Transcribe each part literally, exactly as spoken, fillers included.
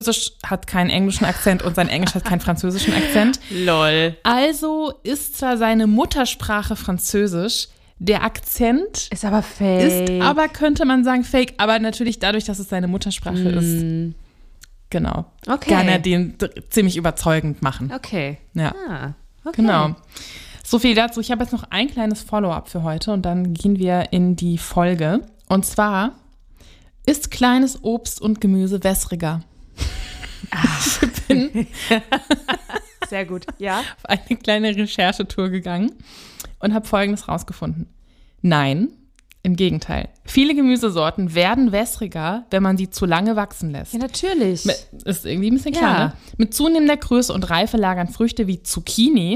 hat keinen englischen Akzent und sein Englisch hat keinen französischen Akzent. Lol. Also ist zwar seine Muttersprache Französisch, der Akzent ist aber fake. Ist aber, könnte man sagen, fake, aber natürlich dadurch, dass es seine Muttersprache mm. ist. Genau. Okay. Kann er den d- ziemlich überzeugend machen. Okay. Ja. Ah, okay. Genau. So viel dazu. Ich habe jetzt noch ein kleines Follow-up für heute und dann gehen wir in die Folge. Und zwar ist kleines Obst und Gemüse wässriger. Ach. Ich bin sehr gut, ja. auf eine kleine Recherchetour gegangen und habe Folgendes rausgefunden. Nein, im Gegenteil. Viele Gemüsesorten werden wässriger, wenn man sie zu lange wachsen lässt. Ja, natürlich. Mit, ist irgendwie ein bisschen klar, ja. ne? Mit zunehmender Größe und Reife lagern Früchte wie Zucchini,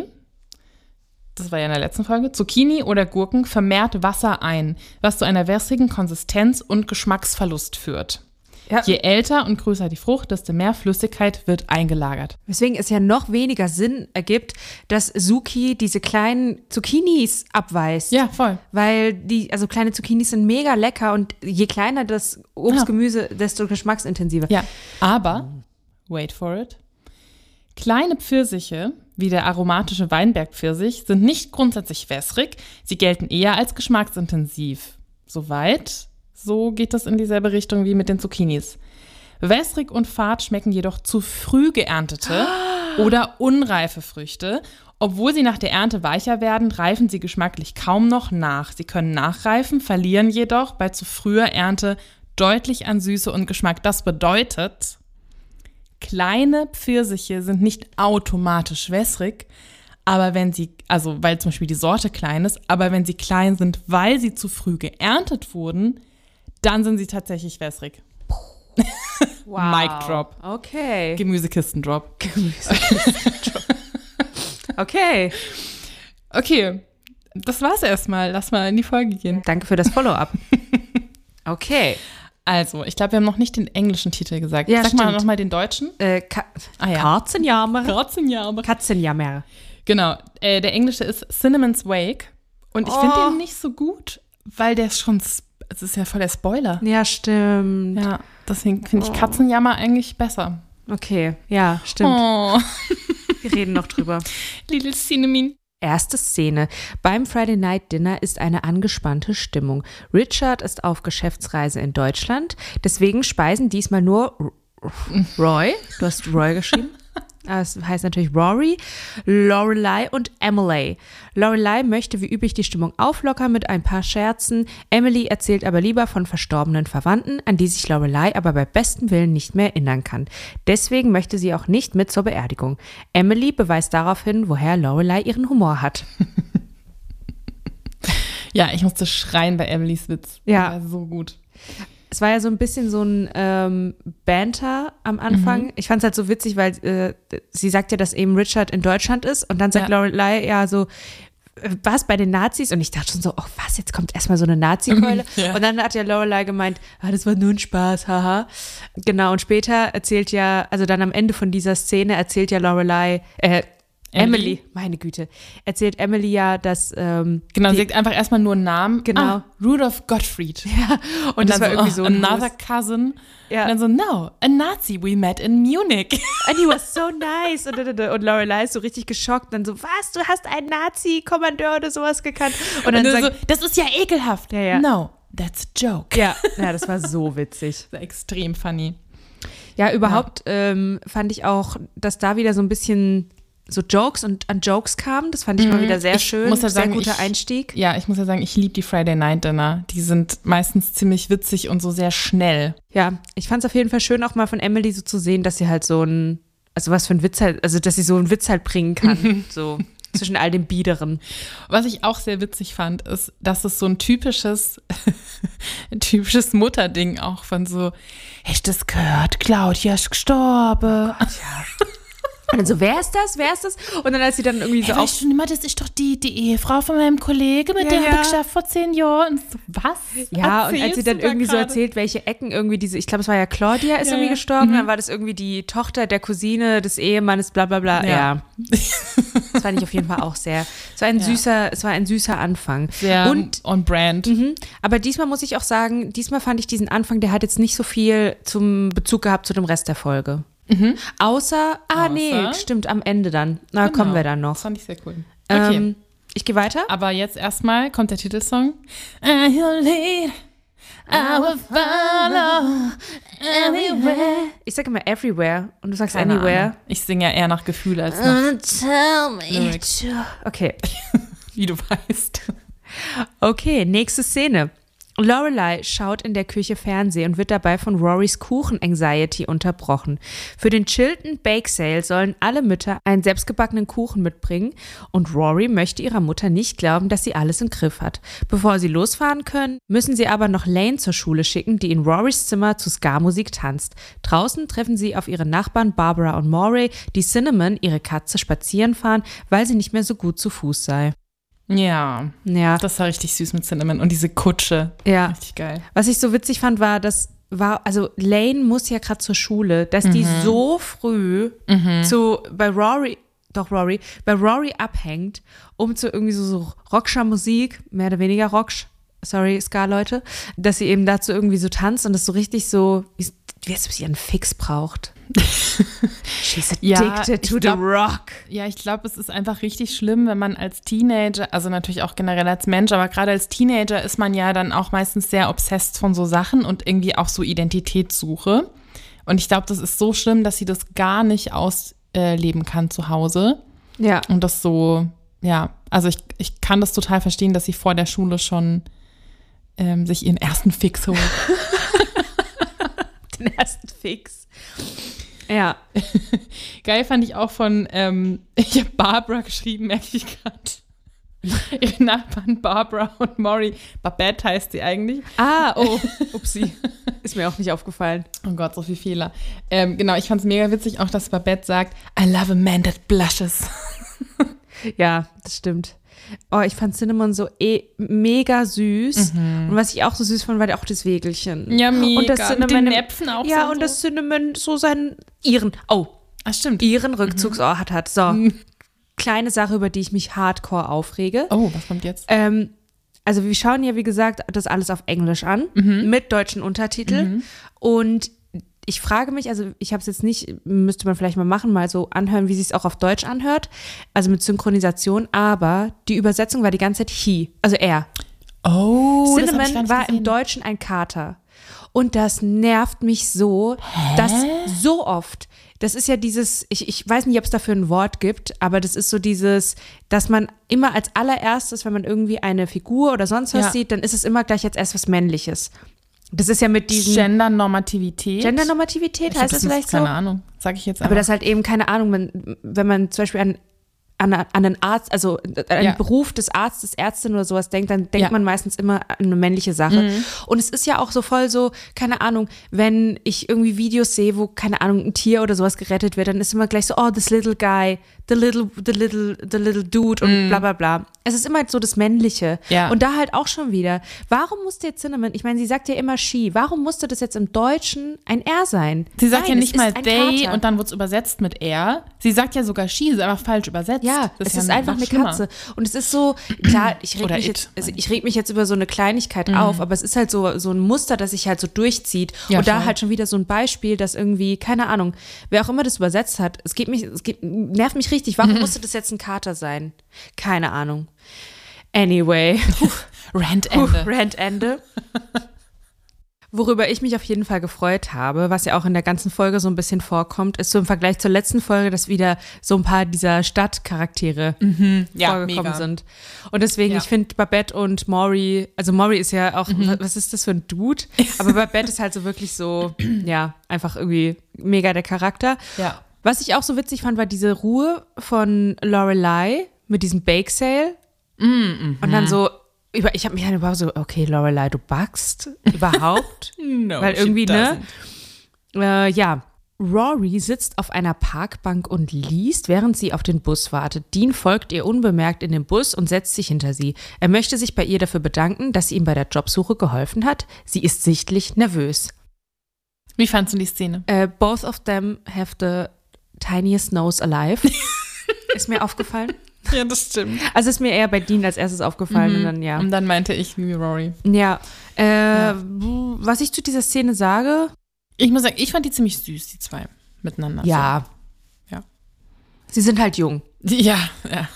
das war ja in der letzten Folge, Zucchini oder Gurken vermehrt Wasser ein, was zu einer wässrigen Konsistenz und Geschmacksverlust führt. Ja. Je älter und größer die Frucht, desto mehr Flüssigkeit wird eingelagert. Weswegen es ja noch weniger Sinn ergibt, dass Suki diese kleinen Zucchinis abweist. Ja, voll. Weil die, also kleine Zucchinis sind mega lecker und je kleiner das Obst, ja. Gemüse, desto geschmacksintensiver. Ja, aber, wait for it, kleine Pfirsiche, wie der aromatische Weinbergpfirsich, sind nicht grundsätzlich wässrig, sie gelten eher als geschmacksintensiv. Soweit So geht das in dieselbe Richtung wie mit den Zucchinis. Wässrig und fad schmecken jedoch zu früh geerntete oder unreife Früchte. Obwohl sie nach der Ernte weicher werden, reifen sie geschmacklich kaum noch nach. Sie können nachreifen, verlieren jedoch bei zu früher Ernte deutlich an Süße und Geschmack. Das bedeutet, kleine Pfirsiche sind nicht automatisch wässrig, aber wenn sie, also weil zum Beispiel die Sorte klein ist, aber wenn sie klein sind, weil sie zu früh geerntet wurden, dann sind sie tatsächlich wässrig. Wow. Mic Drop. Okay. Gemüsekisten-Drop. Gemüsekisten-Drop. Okay. Okay, das war's erstmal. Lass mal in die Folge gehen. Danke für das Follow-up. Okay. Also, ich glaube, wir haben noch nicht den englischen Titel gesagt. Ja, Sag stimmt. mal nochmal den deutschen. Äh, Ka- ah, ja. Katzenjammer. Katzenjammer. Katzenjammer. Genau, äh, der englische ist Cinnamon's Wake. Und ich Oh. finde den nicht so gut, weil der ist schon, es ist ja voll der Spoiler. Ja, stimmt. Ja, deswegen finde ich Oh. Katzenjammer eigentlich besser. Okay, ja, stimmt. Oh, Wir reden noch drüber. Little Cinnamon. Erste Szene. Beim Friday Night Dinner ist eine angespannte Stimmung. Richard ist auf Geschäftsreise in Deutschland, deswegen speisen diesmal nur Roy, du hast Roy geschrieben, das heißt natürlich Rory, Lorelei und Emily. Lorelei möchte wie üblich die Stimmung auflockern mit ein paar Scherzen. Emily erzählt aber lieber von verstorbenen Verwandten, an die sich Lorelei aber bei bestem Willen nicht mehr erinnern kann. Deswegen möchte sie auch nicht mit zur Beerdigung. Emily beweist darauf hin, woher Lorelei ihren Humor hat. Ja, ich musste schreien bei Emilys Witz. Ja. Der war so gut. Es war ja so ein bisschen so ein ähm, Banter am Anfang. Mhm. Ich fand es halt so witzig, weil äh, sie sagt ja, dass eben Richard in Deutschland ist und dann sagt Ja. Lorelei ja so, äh, was bei den Nazis? Und ich dachte schon so, oh was, jetzt kommt erstmal so eine Nazi-Keule. Ja. Und dann hat ja Lorelei gemeint, ah, das war nur ein Spaß, haha. Genau, und später erzählt ja, also dann am Ende von dieser Szene erzählt ja Lorelei, äh, Emily, Emily? meine Güte, erzählt Emily ja, dass ähm, Genau, die, sie sagt einfach erstmal nur einen Namen. Genau. Ah, Rudolph Gottfried. ja, und, Und das dann war irgendwie oh, so ein another hohes- cousin. Ja. Und dann so, no, a Nazi we met in Munich. And he was so nice. Und, und, und Lorelei ist so richtig geschockt. Dann so, was, du hast einen Nazi-Kommandeur oder sowas gekannt? Und dann Und dann sagt, so, das ist ja ekelhaft. Ja, ja. No, that's a joke. ja, ja, das war so witzig. Extrem funny. Ja, überhaupt ähm, fand ich auch, dass da wieder so ein bisschen so Jokes und an Jokes kamen. Das fand ich mal wieder sehr Ich schön. muss ja sehr sagen, guter ich- Einstieg. Ja, ich muss ja sagen, ich liebe die Friday Night Dinner. Die sind meistens ziemlich witzig und so sehr schnell. Ja, ich fand es auf jeden Fall schön, auch mal von Emily so zu sehen, dass sie halt so ein, also was für ein Witz halt, also dass sie so einen Witz halt bringen kann. So zwischen all dem Biederen. Was ich auch sehr witzig fand, ist, dass es so ein typisches, typisches Mutterding auch von so, hast du das gehört? Claudia ist gestorben. Und dann so, wer ist das? Wer ist das? Und dann als sie dann irgendwie so Hey, auf weißt du nicht mal, das ist doch die, die Ehefrau von meinem Kollegen, mit Ja, der ja. habe ich geschafft vor zehn Jahren. Und so, was? Ja, und als sie Erzählst dann du da irgendwie so gerade? erzählt, welche Ecken irgendwie diese, ich glaube, es war ja Claudia ist Ja, irgendwie ja. gestorben, Mhm. dann war das irgendwie die Tochter der Cousine des Ehemannes, bla bla bla. Ja. Ja. Das fand ich auf jeden Fall auch sehr. Es war ein Ja. süßer, es war ein süßer Anfang. Sehr Und on brand. Mhm. Aber diesmal muss ich auch sagen, diesmal fand ich diesen Anfang, der hat jetzt nicht so viel zum Bezug gehabt zu dem Rest der Folge. Mhm. Außer, ah Außer? nee, stimmt, am Ende dann. Na, Genau. kommen wir dann noch. Das fand ich sehr cool. Okay. Ähm, ich gehe weiter. Aber jetzt erstmal kommt der Titelsong. I will lead, I will follow everywhere. Ich sage immer everywhere und du sagst Keine anywhere. Ahnung. Ich singe ja eher nach Gefühl als nach Uh, tell me Lyrics. to. Okay. wie du weißt. Okay, nächste Szene. Lorelei schaut in der Küche Fernsehen und wird dabei von Rorys Kuchen-Anxiety unterbrochen. Für den Chilton Bake Sale sollen alle Mütter einen selbstgebackenen Kuchen mitbringen und Rory möchte ihrer Mutter nicht glauben, dass sie alles im Griff hat. Bevor sie losfahren können, müssen sie aber noch Lane zur Schule schicken, die in Rorys Zimmer zu Ska-Musik tanzt. Draußen treffen sie auf ihre Nachbarn Barbara und Morey, die Cinnamon, ihre Katze, spazieren fahren, weil sie nicht mehr so gut zu Fuß sei. Ja, Ja, das war richtig süß mit Cinnamon und diese Kutsche. ja. Richtig geil. Was ich so witzig fand, war, dass war, also Lane muss ja gerade zur Schule, dass die so früh zu, bei Rory, doch Rory, bei Rory abhängt, um zu irgendwie so, so Rockscher Musik, mehr oder weniger Rocksch, sorry, Ska-Leute, dass sie eben dazu irgendwie so tanzt und das so richtig so, wie, wie es sie einen Fix braucht. She's Ja, addicted ich to glaub- the rock. Ja, ich glaube, es ist einfach richtig schlimm, wenn man als Teenager, also natürlich auch generell als Mensch, aber gerade als Teenager ist man ja dann auch meistens sehr obsessed von so Sachen und irgendwie auch so Identitätssuche. Und ich glaube, das ist so schlimm, dass sie das gar nicht ausleben kann zu Hause. Ja. Und das so, ja, also ich, ich kann das total verstehen, dass sie vor der Schule schon ähm, sich ihren ersten Fix holt. Den ersten Fix. Ja. Geil fand ich auch von, ähm, ich habe Barbara geschrieben, merke ich gerade. Ihre Nachbarn Barbara und Maury. Babette heißt sie eigentlich. Ah, oh, upsi. Ist mir auch nicht aufgefallen. Oh Gott, so viel Fehler. Ähm, genau, ich fand es mega witzig auch, dass Babette sagt, I love a man that blushes. Ja, das stimmt. Oh, ich fand Cinnamon so eh mega süß. Und was ich auch so süß fand, war auch das Wägelchen. Ja, mega. Und das Mit Cinnamon den Näpfen auch Ja, so und so. das Cinnamon so seinen, ihren, oh, Ah, stimmt. ihren Rückzugsort hat, hat. So, kleine Sache, über die ich mich hardcore aufrege. Oh, was kommt jetzt? Ähm, also wir schauen ja, wie gesagt, das alles auf Englisch an, mit deutschen Untertiteln. Und ich frage mich, also ich habe es jetzt nicht, müsste man vielleicht mal machen, mal so anhören, wie sich es auch auf Deutsch anhört, also mit Synchronisation, aber die Übersetzung war die ganze Zeit he, also er. Oh, das hab ich gar Cinnamon nicht war im gesehen. Deutschen ein Kater. Und das nervt mich so, dass so oft, das ist ja dieses, ich, ich weiß nicht, ob es dafür ein Wort gibt, aber das ist so dieses, dass man immer als allererstes, wenn man irgendwie eine Figur oder sonst was Ja. sieht, dann ist es immer gleich als erst was Männliches. Das ist ja mit diesen Gendernormativität. Gendernormativität, Ich hab heißt das das nicht- vielleicht so? Keine Ahnung, sag ich jetzt Aber das halt eben, keine Ahnung, wenn, wenn man zum Beispiel an, an, an einen Arzt, also an einen Ja. Beruf des Arztes, Ärztin oder sowas denkt, dann denkt Ja. man meistens immer an eine männliche Sache. Und es ist ja auch so voll so, keine Ahnung, wenn ich irgendwie Videos sehe, wo, keine Ahnung, ein Tier oder sowas gerettet wird, dann ist immer gleich so, oh, this little guy, the little, the little, the little dude und bla bla bla. Es ist immer so das Männliche. Ja. Und da halt auch schon wieder, warum musste jetzt Cinnamon, ich meine, sie sagt ja immer she, warum musste das jetzt im Deutschen ein er sein? Sie sagt Nein, ja es nicht ist mal ein they Kater. und dann wird es übersetzt mit er. Sie sagt ja sogar she, ist einfach falsch übersetzt. Ja, Das es ja ist noch einfach eine schlimmer. Katze. Und es ist so, klar, ich reg, Oder mich it, jetzt, also ich reg mich jetzt über so eine Kleinigkeit auf, aber es ist halt so, so ein Muster, das sich halt so durchzieht. Ja, und da voll. halt schon wieder so ein Beispiel, dass irgendwie, keine Ahnung, wer auch immer das übersetzt hat, es geht mich, es geht, nervt mich richtig. Warum musste das jetzt ein Kater sein? Keine Ahnung. Anyway. Randende. Puh, Rantende. Worüber ich mich auf jeden Fall gefreut habe, was ja auch in der ganzen Folge so ein bisschen vorkommt, ist so im Vergleich zur letzten Folge, dass wieder so ein paar dieser Stadtcharaktere Ja, vorgekommen mega. sind. Und deswegen, Ja. ich finde Babette und Maury, also Maury ist ja auch, was ist das für ein Dude? Aber Babette ist halt so wirklich so, ja, einfach irgendwie mega der Charakter. Ja. Was ich auch so witzig fand, war diese Ruhe von Lorelei mit diesem Bake Sale. Und dann so, über, ich habe mich dann überhaupt so, okay, Lorelei, du backst überhaupt? No, Weil she irgendwie, ne? doesn't. Äh, ja. Rory sitzt auf einer Parkbank und liest, während sie auf den Bus wartet. Dean folgt ihr unbemerkt in den Bus und setzt sich hinter sie. Er möchte sich bei ihr dafür bedanken, dass sie ihm bei der Jobsuche geholfen hat. Sie ist sichtlich nervös. Wie fandst du die Szene? Äh, both of them have the tiniest nose alive. Ist mir aufgefallen. Ja, das stimmt. Also ist mir eher bei Dean als erstes aufgefallen Mhm. und dann, ja. Und dann meinte ich wie Rory. Ja, äh, was ich zu dieser Szene sage, Ich muss sagen, ich fand die ziemlich süß, die zwei miteinander. Ja. So. Ja. Sie sind halt jung. Ja, ja.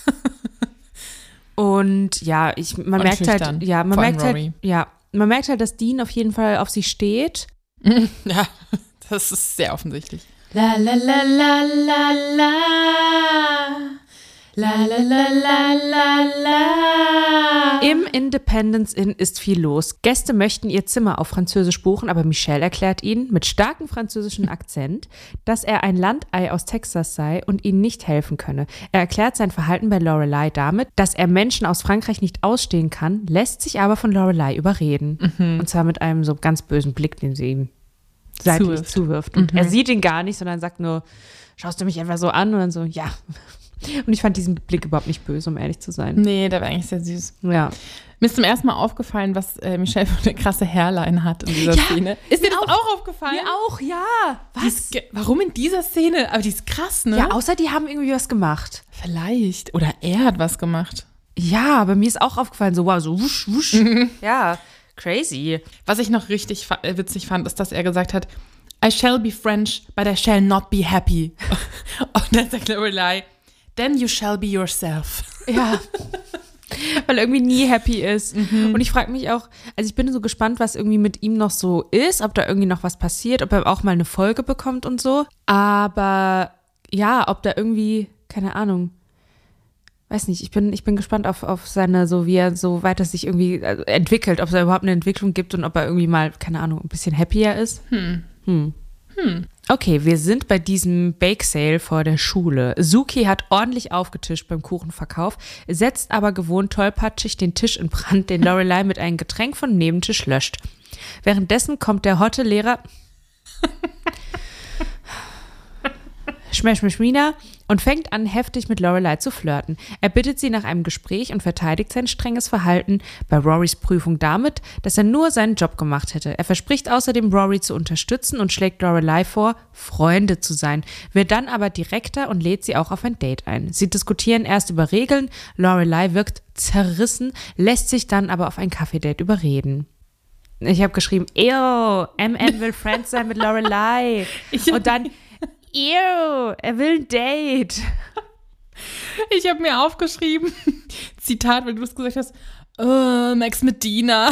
Und ja, ich, man Und merkt schüchtern. halt, ja, man Vor allem merkt halt, Rory. ja, man merkt halt, dass Dean auf jeden Fall auf sie steht. Ja, das ist sehr offensichtlich. La la la la la la. La la la la la la. Im Independence Inn ist viel los. Gäste möchten ihr Zimmer auf Französisch buchen, aber Michelle erklärt ihnen mit starkem französischen Akzent, dass er ein Landei aus Texas sei und ihnen nicht helfen könne. Er erklärt sein Verhalten bei Lorelei damit, dass er Menschen aus Frankreich nicht ausstehen kann, lässt sich aber von Lorelei überreden. Mhm. Und zwar mit einem so ganz bösen Blick, den sie ihm seitlich zuwirft. zuwirft. Und mhm. er sieht ihn gar nicht, sondern sagt nur, schaust du mich einfach so an? Und dann so, ja. Und ich fand diesen Blick überhaupt nicht böse, um ehrlich zu sein. Nee, der war eigentlich sehr süß. Ja. Mir ist zum ersten Mal aufgefallen, was äh, Michelle für eine krasse Hairline hat in dieser ja, Szene. Ist dir das auch, auch aufgefallen? Mir auch, ja. Was? Ist, warum in dieser Szene? Aber die ist krass, ne? Ja, außer die haben irgendwie was gemacht. Vielleicht. Oder er hat was gemacht. Ja, aber mir ist auch aufgefallen, so wow, so wusch, wusch. Mhm. Ja, crazy. Was ich noch richtig fa- witzig fand, ist, dass er gesagt hat, I shall be French, but I shall not be happy. Und dann sagt Lorelei, then you shall be yourself. Ja, weil er irgendwie nie happy ist. Mhm. Und ich frage mich auch, also ich bin so gespannt, was irgendwie mit ihm noch so ist, ob da irgendwie noch was passiert, ob er auch mal eine Folge bekommt und so. Aber ja, ob da irgendwie, keine Ahnung, weiß nicht, ich bin, ich bin gespannt auf, auf seine, so wie er so weiter sich irgendwie entwickelt, ob es da überhaupt eine Entwicklung gibt und ob er irgendwie mal, keine Ahnung, ein bisschen happier ist. Hm. Hm. Hm. Okay, wir sind bei diesem Bake Sale vor der Schule. Suki hat ordentlich aufgetischt beim Kuchenverkauf, setzt aber gewohnt tollpatschig den Tisch in Brand, den Lorelei mit einem Getränk vom Nebentisch löscht. Währenddessen kommt der hotte Lehrer Schmeschmischmina und fängt an, heftig mit Lorelei zu flirten. Er bittet sie nach einem Gespräch und verteidigt sein strenges Verhalten bei Rorys Prüfung damit, dass er nur seinen Job gemacht hätte. Er verspricht außerdem, Rory zu unterstützen und schlägt Lorelei vor, Freunde zu sein, wird dann aber direkter und lädt sie auch auf ein Date ein. Sie diskutieren erst über Regeln, Lorelei wirkt zerrissen, lässt sich dann aber auf ein Kaffee-Date überreden. Ich habe geschrieben, ew, M N will Friends sein mit Lorelei. Und dann ew, er will ein Date. Ich habe mir aufgeschrieben, Zitat, weil du es gesagt hast, oh, Max mit Dina.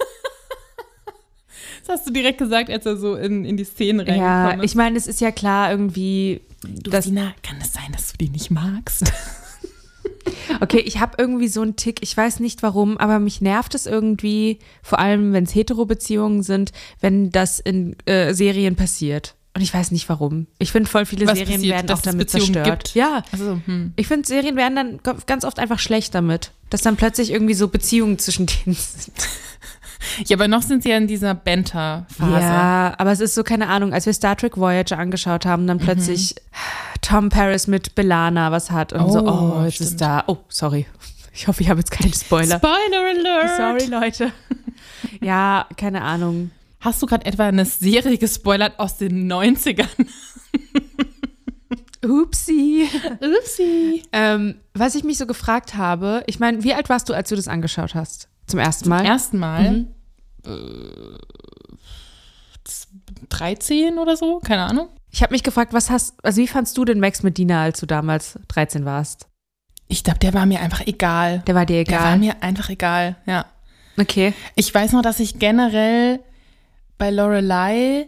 Das hast du direkt gesagt, als er so in, in die Szene reingekommen ja, ist. Ja, ich meine, es ist ja klar irgendwie, du, dass Dina, kann es sein, dass du die nicht magst? Okay, ich habe irgendwie so einen Tick, ich weiß nicht warum, aber mich nervt es irgendwie, vor allem wenn es Hetero-Beziehungen sind, wenn das in äh, Serien passiert. Und ich weiß nicht warum. Ich finde, voll viele Was Serien passiert, werden dass auch damit es Beziehungen zerstört. Gibt? Ja, also, hm. Ich finde, Serien werden dann ganz oft einfach schlecht damit, dass dann plötzlich irgendwie so Beziehungen zwischen denen sind. Ja, aber noch sind sie ja in dieser Banter-Phase. Ja, aber es ist so, keine Ahnung, als wir Star Trek Voyager angeschaut haben, dann plötzlich mhm. Tom Paris mit Bellana was hat und oh, so, oh, jetzt stimmt. ist da, oh, sorry. Ich hoffe, ich habe jetzt keinen Spoiler. Spoiler Alert! Sorry, Leute. Ja, keine Ahnung. Hast du gerade etwa eine Serie gespoilert aus den neunzigern? Upsi. Upsi. Ähm, was ich mich so gefragt habe, ich meine, wie alt warst du, als du das angeschaut hast? Zum ersten Mal? Zum ersten Mal? Mhm. Äh, dreizehn oder so? Keine Ahnung. Ich habe mich gefragt, was hast, also wie fandst du den Max mit Dina, als du damals dreizehn warst? Ich glaube, der war mir einfach egal. Der war dir egal? Der war mir einfach egal, ja. Okay. Ich weiß noch, dass ich generell bei Lorelei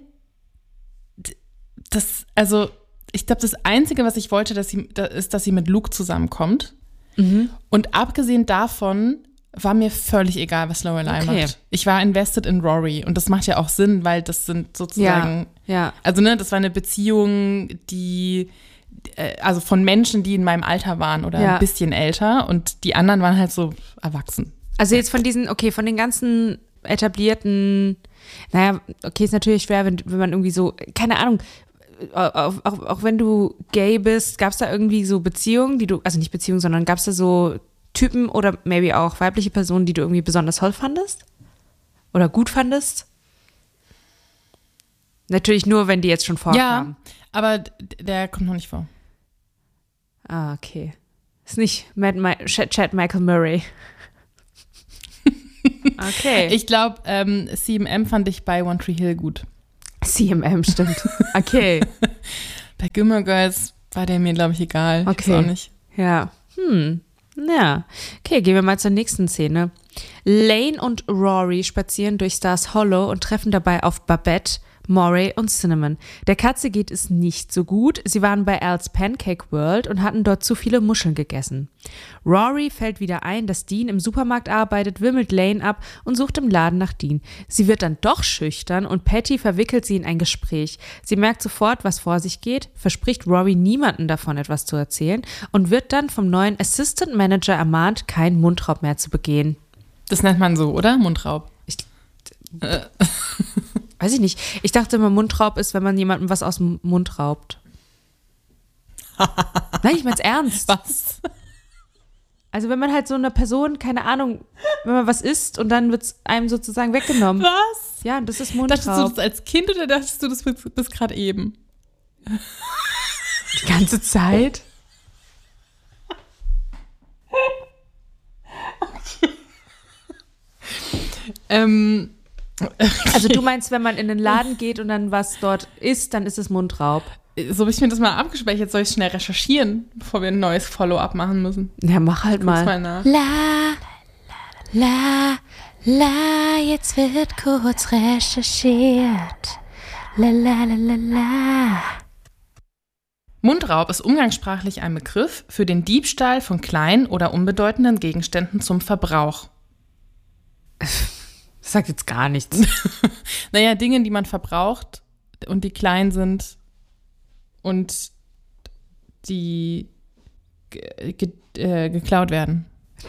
das, also ich glaube, das Einzige, was ich wollte, dass sie, ist, dass sie mit Luke zusammenkommt. Mhm. Und abgesehen davon war mir völlig egal, was Lorelei okay. macht. Ich war invested in Rory und das macht ja auch Sinn, weil das sind sozusagen, ja, ja. also ne, das war eine Beziehung, die, äh, also von Menschen, die in meinem Alter waren oder ja. ein bisschen älter und die anderen waren halt so erwachsen. Also jetzt von diesen, okay, von den ganzen etablierten, naja, okay, ist natürlich schwer, wenn, wenn man irgendwie so, keine Ahnung, auch, auch, auch wenn du gay bist, gab es da irgendwie so Beziehungen, die du, also nicht Beziehungen, sondern gab es da so Typen oder maybe auch weibliche Personen, die du irgendwie besonders toll fandest? Oder gut fandest? Natürlich nur, wenn die jetzt schon vorkamen. Ja, aber der kommt noch nicht vor. Ah, okay. Ist nicht Mad Ma- Chad Michael Murray. Okay. Ich glaube, ähm, C M M fand ich bei One Tree Hill gut. C M M, stimmt. Okay. Bei Gilmore Girls war der mir, glaube ich, egal. Okay. Ich weiß auch nicht. Ja. Hm. Ja. Okay, gehen wir mal zur nächsten Szene. Lane und Rory spazieren durch Stars Hollow und treffen dabei auf Babette, Moray und Cinnamon. Der Katze geht es nicht so gut. Sie waren bei Al's Pancake World und hatten dort zu viele Muscheln gegessen. Rory fällt wieder ein, dass Dean im Supermarkt arbeitet, wimmelt Lane ab und sucht im Laden nach Dean. Sie wird dann doch schüchtern und Patty verwickelt sie in ein Gespräch. Sie merkt sofort, was vor sich geht, verspricht Rory niemandem davon etwas zu erzählen und wird dann vom neuen Assistant Manager ermahnt, keinen Mundraub mehr zu begehen. Das nennt man so, oder? Mundraub. Ich, äh. Weiß ich nicht. Ich dachte immer, Mundraub ist, wenn man jemandem was aus dem Mund raubt. Nein, ich mein's ernst. Was? Also wenn man halt so einer Person, keine Ahnung, wenn man was isst und dann wird's einem sozusagen weggenommen. Was? Ja, das ist Mundraub. Dachtest du das als Kind oder dachtest du das bis, bis gerade eben? Die ganze Zeit? ähm... Also du meinst, wenn man in den Laden geht und dann was dort isst, dann ist es Mundraub? So habe ich mir das mal abgespeichert. Soll ich schnell recherchieren, bevor wir ein neues Follow-up machen müssen? Ja, mach halt mal. mal nach. La, la, la, jetzt wird kurz recherchiert. La, la, la, la, la. Mundraub ist umgangssprachlich ein Begriff für den Diebstahl von kleinen oder unbedeutenden Gegenständen zum Verbrauch. Das sagt jetzt gar nichts. Naja, Dinge, die man verbraucht und die klein sind und die ge- ge- äh, geklaut werden.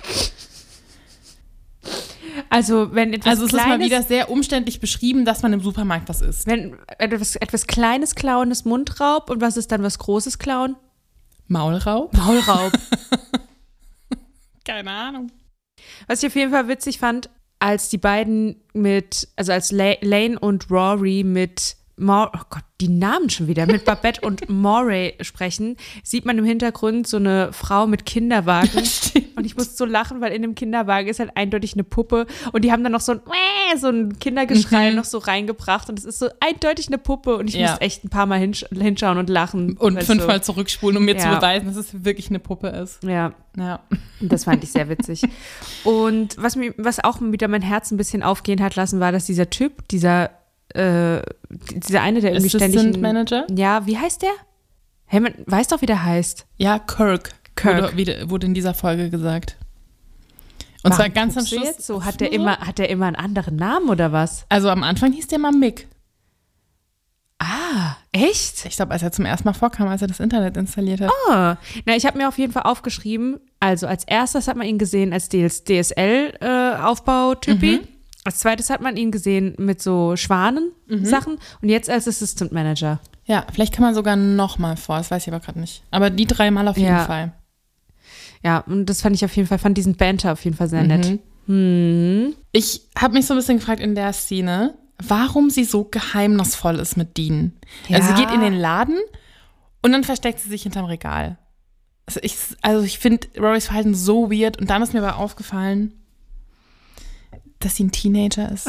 Also wenn etwas Also es Kleines, ist mal wieder sehr umständlich beschrieben, dass man im Supermarkt was isst. wenn etwas, etwas Kleines klauen ist Mundraub und was ist dann was Großes klauen? Maulraub? Maulraub. Keine Ahnung. Was ich auf jeden Fall witzig fand, als die beiden mit, also als La- Lane und Rory mit, Mor- oh Gott, die Namen schon wieder, mit Babette und Moray sprechen, sieht man im Hintergrund so eine Frau mit Kinderwagen. Und ich musste so lachen, weil in dem Kinderwagen ist halt eindeutig eine Puppe. Und die haben dann noch so ein, so ein Kindergeschrei Mhm. noch so reingebracht. Und es ist so eindeutig eine Puppe. Und ich Ja. musste echt ein paar Mal hinsch- hinschauen und lachen. Und weil fünfmal so, zurückspulen, um mir zu Ja. beweisen, dass es wirklich eine Puppe ist. Ja, Ja. das fand ich sehr witzig. Und was mir, was auch wieder mein Herz ein bisschen aufgehen hat lassen, war, dass dieser Typ, dieser, äh, dieser eine, der irgendwie Assistant ständig. Manager? Ja, wie heißt der? Hey, man weiß doch, wie der heißt. Ja, Kirk. Kirk. Wurde, wieder- wurde in dieser Folge gesagt. Und zwar Warum ganz am guckst du Schluss. Jetzt so? Hat der immer, hat der immer einen anderen Namen oder was? Also am Anfang hieß der mal Mick. Ah, echt? Ich glaube, als er zum ersten Mal vorkam, als er das Internet installiert hat. Ah, na, ich habe mir auf jeden Fall aufgeschrieben, also als erstes hat man ihn gesehen als D S L-Aufbautypi. Mhm. Als zweites hat man ihn gesehen mit so Schwanen-Sachen und jetzt als Assistant Manager. Ja, vielleicht kann man sogar noch mal vor, das weiß ich aber gerade nicht. Aber die drei Mal auf jeden Ja. Fall. Ja, und das fand ich auf jeden Fall, fand diesen Banter auf jeden Fall sehr nett. Hm. Ich habe mich so ein bisschen gefragt in der Szene, warum sie so geheimnisvoll ist mit Dean. Ja. Also sie geht in den Laden und dann versteckt sie sich hinterm Regal. Also ich, also ich finde Rorys Verhalten so weird und dann ist mir aber aufgefallen, dass sie ein Teenager ist.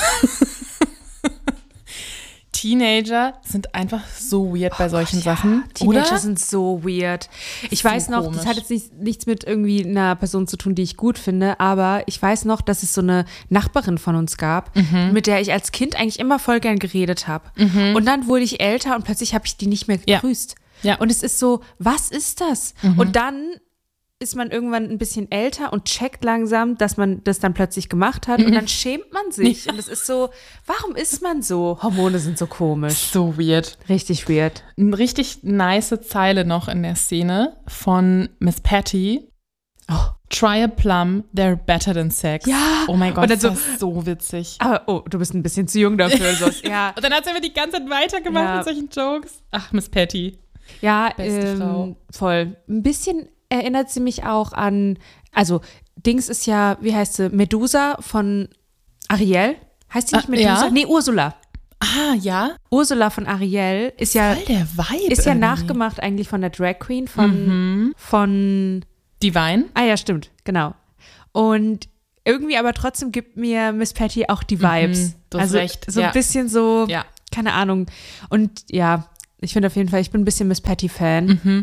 Teenager sind einfach so weird bei solchen Sachen. Teenager oder? sind so weird. Ich So weiß noch, das komisch. hat jetzt nicht, nichts mit irgendwie einer Person zu tun, die ich gut finde, aber ich weiß noch, dass es so eine Nachbarin von uns gab, Mhm. mit der ich als Kind eigentlich immer voll gern geredet habe. Und dann wurde ich älter und plötzlich habe ich die nicht mehr Ja. gegrüßt. Ja. Und es ist so, was ist das? Und dann ist man irgendwann ein bisschen älter und checkt langsam, dass man das dann plötzlich gemacht hat und dann schämt man sich. Und es ist so, warum ist man so? Hormone sind so komisch. So weird. Richtig weird. Eine richtig nice Zeile noch in der Szene von Miss Patty. Oh. Try a plum, they're better than sex. Ja. Oh mein Gott, Und dann das so- war so witzig. Aber, oh, du bist ein bisschen zu jung dafür. So. Ja, Und dann hat sie aber die ganze Zeit weitergemacht Ja. mit solchen Jokes. Ach, Miss Patty. ja Beste ähm, Frau. voll. Ein bisschen erinnert sie mich auch an, also Dings ist ja, wie heißt sie, Medusa von Ariel. Heißt sie nicht Ah, Medusa? ja. Nee, Ursula. Ah, ja? Ursula von Ariel ist ja, Voll der Vibe. ist ja irgendwie. nachgemacht eigentlich von der Drag Queen von, von, Divine? ah ja, stimmt, genau. Und irgendwie aber trotzdem gibt mir Miss Patty auch die Vibes. du hast also recht, so ja. ein bisschen so, Ja. keine Ahnung. Und ja, ich finde auf jeden Fall, ich bin ein bisschen Miss Patty-Fan. Mhm.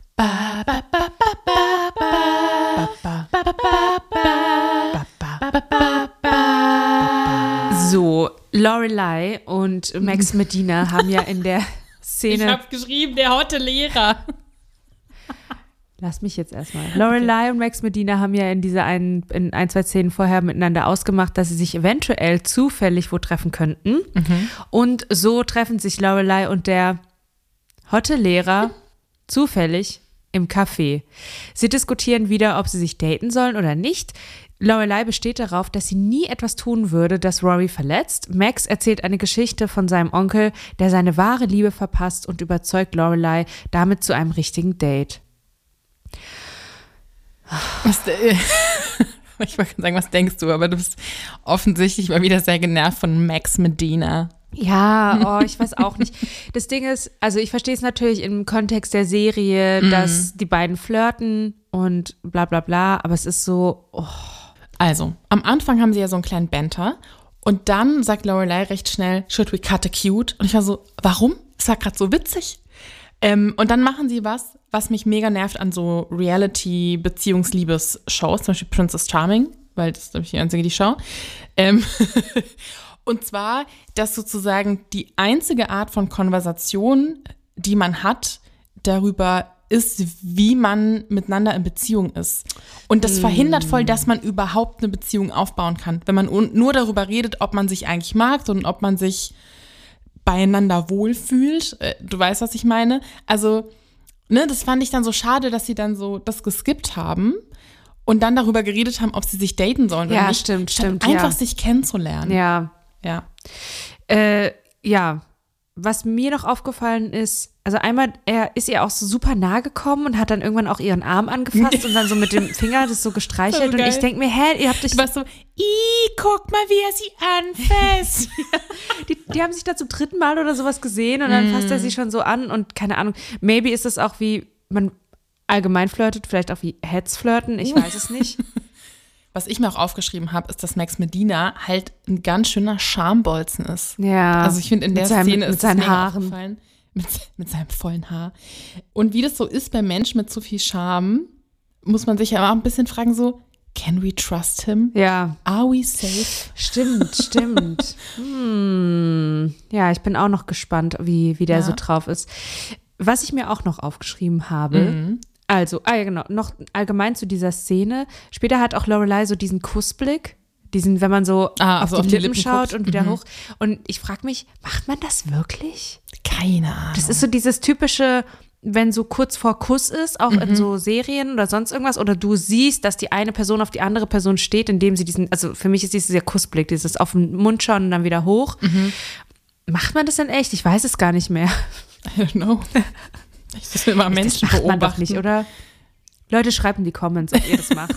So, Lorelei und Max Medina haben ja in der Szene. Ich habe geschrieben, der hotte Lehrer. Lass mich jetzt erstmal. Lorelei okay. und Max Medina haben ja in dieser einen, in ein, zwei Szenen vorher miteinander ausgemacht, dass sie sich eventuell zufällig wo treffen könnten. Mhm. Und so treffen sich Lorelei und der hotte Lehrer zufällig im Café. Sie diskutieren wieder, ob sie sich daten sollen oder nicht. Lorelei besteht darauf, dass sie nie etwas tun würde, das Rory verletzt. Max erzählt eine Geschichte von seinem Onkel, der seine wahre Liebe verpasst und überzeugt Lorelei damit zu einem richtigen Date. Was, äh, ich wollte sagen, was denkst du, aber du bist offensichtlich mal wieder sehr genervt von Max Medina. Ja, oh, ich weiß auch nicht. Das Ding ist, also ich verstehe es natürlich im Kontext der Serie, mm. dass die beiden flirten und bla bla bla, aber es ist so, oh. Also, am Anfang haben sie ja so einen kleinen Banter und dann sagt Lorelei recht schnell, should we cut a cute? Und ich war so, warum? Es war gerade so witzig. Ähm, und dann machen sie was, was mich mega nervt an so Reality-Beziehungsliebes-Shows, zum Beispiel Princess Charming, weil das ist nämlich die einzige, die Show. Ähm und zwar, dass sozusagen die einzige Art von Konversation, die man hat, darüber ist, wie man miteinander in Beziehung ist. Und das mm. verhindert voll, dass man überhaupt eine Beziehung aufbauen kann. Wenn man nur darüber redet, ob man sich eigentlich mag und ob man sich beieinander wohlfühlt. Du weißt, was ich meine? Also, ne, das fand ich dann so schade, dass sie dann so das geskippt haben und dann darüber geredet haben, ob sie sich daten sollen oder ja, nicht. Stimmt, stimmt, einfach ja. sich kennenzulernen. Ja. Ja. Äh, ja. Was mir noch aufgefallen ist, also einmal, er ist ihr auch so super nahe gekommen und hat dann irgendwann auch ihren Arm angefasst und dann so mit dem Finger das so gestreichelt. So und ich denke mir, hä, ihr habt euch. Du warst so, ih, guck mal, wie er sie anfasst. ja, die, die haben sich da zum dritten Mal oder sowas gesehen und dann mm. fasst er sie schon so an und keine Ahnung, maybe ist das auch wie, man allgemein flirtet, vielleicht auch wie Heads flirten, ich weiß es nicht. Was ich mir auch aufgeschrieben habe, ist, dass Max Medina halt ein ganz schöner Schambolzen ist. Ja. Also ich finde, in der seinem, Szene ist mit seinen es mega Haaren. aufgefallen. Mit, mit seinem vollen Haar. Und wie das so ist bei Menschen mit so viel Charme, muss man sich ja auch ein bisschen fragen so, can we trust him? Ja. Are we safe? Stimmt, stimmt. hm. Ja, ich bin auch noch gespannt, wie, wie der ja. so drauf ist. Was ich mir auch noch aufgeschrieben habe, mhm. also, ah ja genau, noch allgemein zu dieser Szene. Später hat auch Lorelei so diesen Kussblick, diesen, wenn man so ah, auf, also die, auf Lippen die Lippen schaut guckt. und wieder mhm. hoch. Und ich frage mich, macht man das wirklich? Keine Ahnung. Das ist so dieses typische, wenn so kurz vor Kuss ist, auch mhm. in so Serien oder sonst irgendwas, oder du siehst, dass die eine Person auf die andere Person steht, indem sie diesen, also für mich ist dieses der Kussblick, dieses auf den Mund schauen und dann wieder hoch. Mhm. Macht man das denn echt? Ich weiß es gar nicht mehr. I don't know. Ich will mal Menschen das macht beobachten. Man doch nicht, oder? Leute, schreibt in die Comments, ob ihr das macht.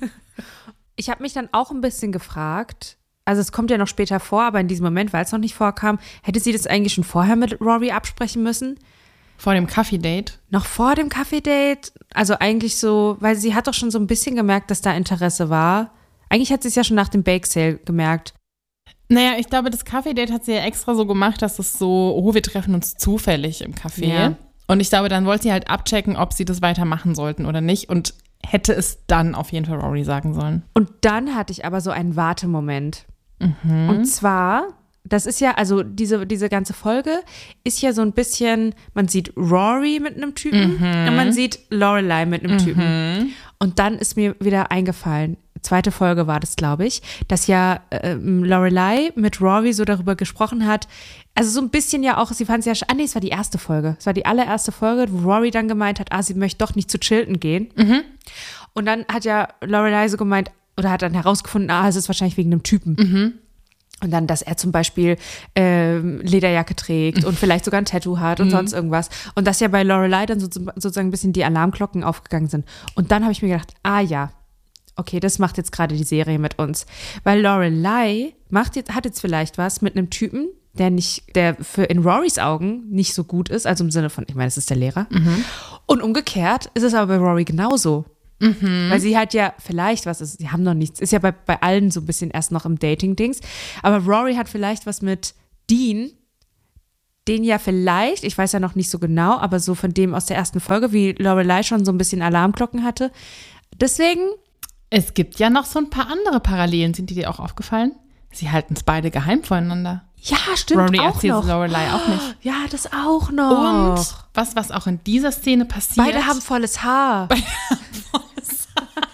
Ich habe mich dann auch ein bisschen gefragt, also es kommt ja noch später vor, aber in diesem Moment, weil es noch nicht vorkam, hätte sie das eigentlich schon vorher mit Rory absprechen müssen? Vor dem Kaffee-Date? Noch vor dem Kaffee-Date? Also eigentlich so, weil sie hat doch schon so ein bisschen gemerkt, dass da Interesse war. Eigentlich hat sie es ja schon nach dem Bake-Sale gemerkt. Naja, ich glaube, das Kaffee-Date hat sie ja extra so gemacht, dass es so, oh, wir treffen uns zufällig im Café. Ja. Und ich glaube, dann wollte sie halt abchecken, ob sie das weitermachen sollten oder nicht und hätte es dann auf jeden Fall Rory sagen sollen. Und dann hatte ich aber so einen Wartemoment. Mhm. Und zwar, das ist ja, also diese, diese ganze Folge ist ja so ein bisschen, man sieht Rory mit einem Typen mhm. und man sieht Lorelei mit einem mhm. Typen. Und dann ist mir wieder eingefallen, zweite Folge war das, glaube ich, dass ja ähm, Lorelei mit Rory so darüber gesprochen hat, also so ein bisschen ja auch, sie fand es ja, ah nee, es war die erste Folge, es war die allererste Folge, wo Rory dann gemeint hat, ah, sie möchte doch nicht zu Chilton gehen. Mhm. Und dann hat ja Lorelei so gemeint, oder hat dann herausgefunden, ah, es ist wahrscheinlich wegen einem Typen. Mhm. Und dann, dass er zum Beispiel ähm, Lederjacke trägt und vielleicht sogar ein Tattoo hat und mhm. sonst irgendwas. Und dass ja bei Lorelei dann so, sozusagen ein bisschen die Alarmglocken aufgegangen sind. Und dann habe ich mir gedacht, ah ja, okay, das macht jetzt gerade die Serie mit uns. Weil Lorelei macht jetzt, hat jetzt vielleicht was mit einem Typen, der nicht, der für in Rorys Augen nicht so gut ist, also im Sinne von, ich meine, es ist der Lehrer. Mhm. Und umgekehrt ist es aber bei Rory genauso. Mhm. Weil sie hat ja vielleicht was, ist, sie haben noch nichts, ist ja bei, bei allen so ein bisschen erst noch im Dating-Dings, aber Rory hat vielleicht was mit Dean, den ja vielleicht, ich weiß ja noch nicht so genau, aber so von dem aus der ersten Folge, wie Lorelai schon so ein bisschen Alarmglocken hatte. Deswegen. Es gibt ja noch so ein paar andere Parallelen. Sind die dir auch aufgefallen? Sie halten es beide geheim voneinander. Ja, stimmt. Rory auch erzählt noch. Lorelai auch nicht. Ja, das auch noch. Und was, was auch in dieser Szene passiert. Beide haben volles Haar. Beide haben volles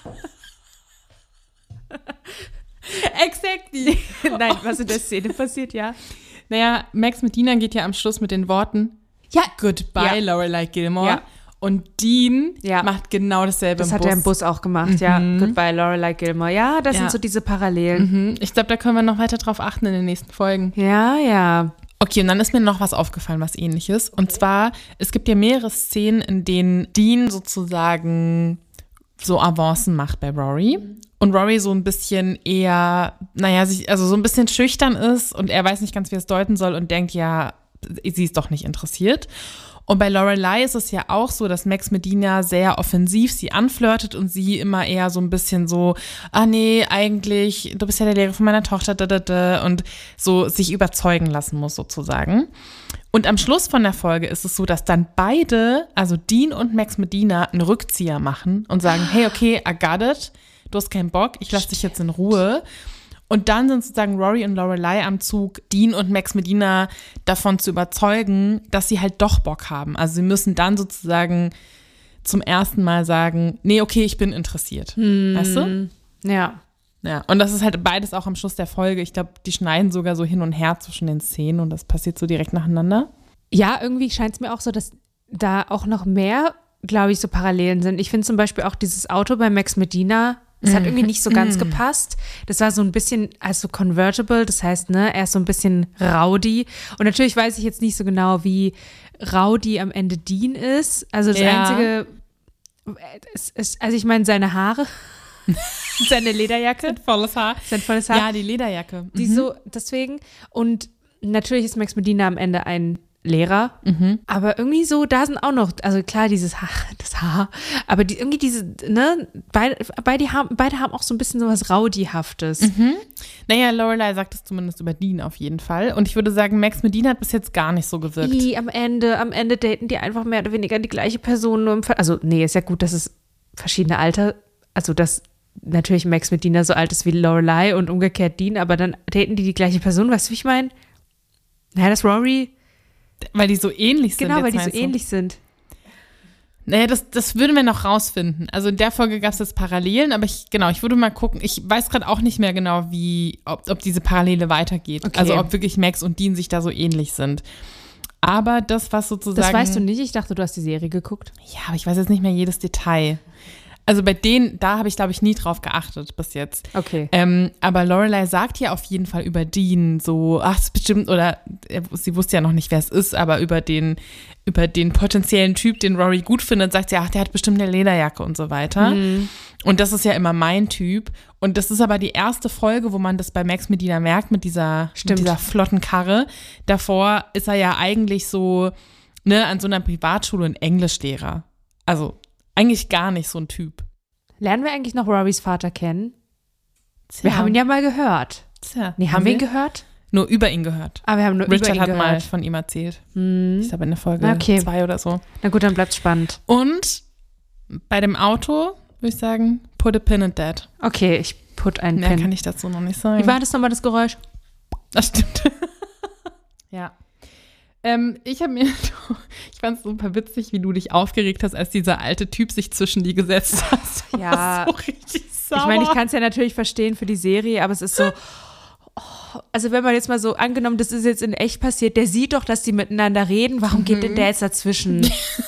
Haar. Exactly. Nein, was in der Szene passiert, ja. Naja, Max mit Dina geht ja am Schluss mit den Worten Ja. Goodbye, Ja. Lorelai Gilmore. Ja. Und Dean Ja. macht genau dasselbe Das im hat Bus. er im Bus auch gemacht, ja. Goodbye, Lorelai Gilmore. Ja, das Ja. sind so diese Parallelen. Mhm. Ich glaube, da können wir noch weiter drauf achten in den nächsten Folgen. Ja, ja. Okay, und dann ist mir noch was aufgefallen, was Ähnliches. Und zwar, es gibt ja mehrere Szenen, in denen Dean sozusagen so Avancen macht bei Rory. Und Rory so ein bisschen eher, naja, sich, also so ein bisschen schüchtern ist und er weiß nicht ganz, wie er es deuten soll und denkt, ja, sie ist doch nicht interessiert. Und bei Lorelai ist es ja auch so, dass Max Medina sehr offensiv sie anflirtet und sie immer eher so ein bisschen so, ah nee, eigentlich, du bist ja der Lehrer von meiner Tochter, da, da, da, und so sich überzeugen lassen muss sozusagen. Und am Schluss von der Folge ist es so, dass dann beide, also Dean und Max Medina, einen Rückzieher machen und sagen, hey, okay, I got it, du hast keinen Bock, ich lasse dich jetzt in Ruhe. Und dann sind sozusagen Rory und Lorelai am Zug, Dean und Max Medina davon zu überzeugen, dass sie halt doch Bock haben. Also sie müssen dann sozusagen zum ersten Mal sagen, nee, okay, ich bin interessiert. Hm. Weißt du? Ja. Ja, und das ist halt beides auch am Schluss der Folge. Ich glaube, die schneiden sogar so hin und her zwischen den Szenen und das passiert so direkt nacheinander. Ja, irgendwie scheint es mir auch so, dass da auch noch mehr, glaube ich, so Parallelen sind. Ich finde zum Beispiel auch dieses Auto bei Max Medina, das hat irgendwie nicht so ganz gepasst. Das war so ein bisschen, also convertible, das heißt, ne, er ist so ein bisschen rowdy. Und natürlich weiß ich jetzt nicht so genau, wie rowdy am Ende Dean ist. Also das Ja. Einzige, es ist, also ich meine, seine Haare, seine Lederjacke, Volles Haar. sein volles Haar, Ja, die Lederjacke. die so, deswegen. Und natürlich ist Max Medina am Ende ein Lehrer, Mhm. aber irgendwie so, da sind auch noch, also klar, dieses Haar, das Haar, aber die, irgendwie diese, ne, beide, beide, haben, beide haben auch so ein bisschen so was Rowdyhaftes. Mhm. Naja, Lorelai sagt es zumindest über Dean auf jeden Fall. Und ich würde sagen, Max Medina hat bis jetzt gar nicht so gewirkt. I, am Ende, am Ende daten die einfach mehr oder weniger die gleiche Person, nur im Fall, also nee, ist ja gut, dass es verschiedene Alter, also dass natürlich Max Medina so alt ist wie Lorelai und umgekehrt Dean, aber dann daten die die gleiche Person, weißt du, wie ich meine? Naja, das Rory, Weil die so ähnlich sind. genau, weil jetzt die so meinst du? ähnlich sind. Naja, das, das würden wir noch rausfinden. Also in der Folge gab es jetzt Parallelen, aber ich, genau, ich würde mal gucken. Ich weiß gerade auch nicht mehr genau, wie, ob, ob diese Parallele weitergeht. Okay. Also ob wirklich Max und Dean sich da so ähnlich sind. Aber das, was sozusagen. Das weißt du nicht, ich dachte, du hast die Serie geguckt. Ja, aber ich weiß jetzt nicht mehr jedes Detail. Also bei denen, da habe ich, glaube ich, nie drauf geachtet bis jetzt. Okay. Ähm, aber Lorelai sagt ja auf jeden Fall über Dean so, ach, das ist bestimmt, oder äh, sie wusste ja noch nicht, wer es ist, aber über den, über den potenziellen Typ, den Rory gut findet, sagt sie, ach, der hat bestimmt eine Lederjacke und so weiter. Mhm. Und das ist ja immer mein Typ. Und das ist aber die erste Folge, wo man das bei Max Medina merkt, mit dieser, mit dieser flotten Karre. Davor ist er ja eigentlich so, ne, an so einer Privatschule ein Englischlehrer. Also eigentlich gar nicht so ein Typ. Lernen wir eigentlich noch Rorys Vater kennen? Tja. Wir haben ihn ja mal gehört. Tja, Nee, haben wir ihn gehört? Nur über ihn gehört. Aber wir haben nur Richard über ihn hat gehört. mal von ihm erzählt. Hm. Ich glaube in der Folge Okay. zwei oder so. Na gut, dann bleibt's spannend. Und bei dem Auto würde ich sagen, put a pin in that. Okay, ich put einen Mehr Pin. kann ich dazu noch nicht sagen. Wie war das nochmal, das Geräusch? Das stimmt. Ja. Ähm, ich habe mir, ich fand es super witzig, wie du dich aufgeregt hast, als dieser alte Typ sich zwischen die gesetzt hat. Du Ja. warst so richtig sauer. Ich meine, ich kann es ja natürlich verstehen für die Serie, aber es ist so, oh, also wenn man jetzt mal so angenommen, das ist jetzt in echt passiert, der sieht doch, dass die miteinander reden, warum geht denn der jetzt dazwischen?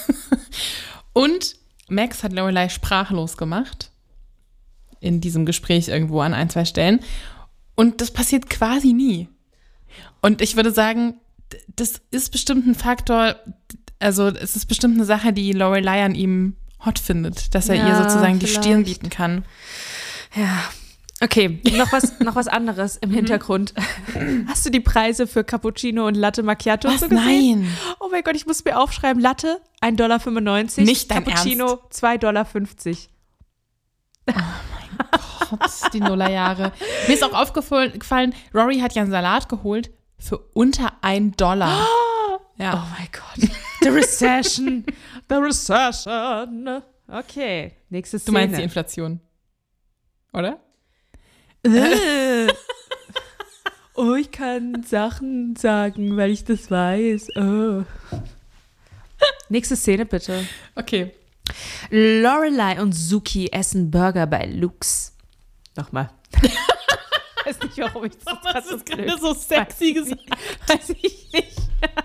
Und Max hat Lorelai sprachlos gemacht in diesem Gespräch irgendwo an ein, zwei Stellen. Und das passiert quasi nie. Und ich würde sagen, d- das ist bestimmt ein Faktor, also es ist bestimmt eine Sache, die Lorelai an ihm hot findet, dass er Ja, ihr sozusagen die vielleicht. Stirn bieten kann. Ja. Okay, noch was, noch was anderes im Hintergrund. Hast du die Preise für Cappuccino und Latte Macchiato Was? so gesehen? Nein. Oh mein Gott, ich muss mir aufschreiben, Latte ein Dollar fünfundneunzig, Nicht dein Cappuccino zwei Dollar fünfzig. Trotz die Nullerjahre. Mir ist auch aufgefallen, Rory hat ja einen Salat geholt für unter ein Dollar. Ja. Oh mein Gott. The Recession. The Recession. Okay, nächste Szene. Du meinst die Inflation, oder? Äh. Oh, ich kann Sachen sagen, weil ich das weiß. Oh. Nächste Szene, bitte. Okay. Lorelai und Suki essen Burger bei Luke's. Nochmal. Ich weiß nicht, warum ich das Das gerade so, ist gerade so sexy gesagt. Weiß ich nicht.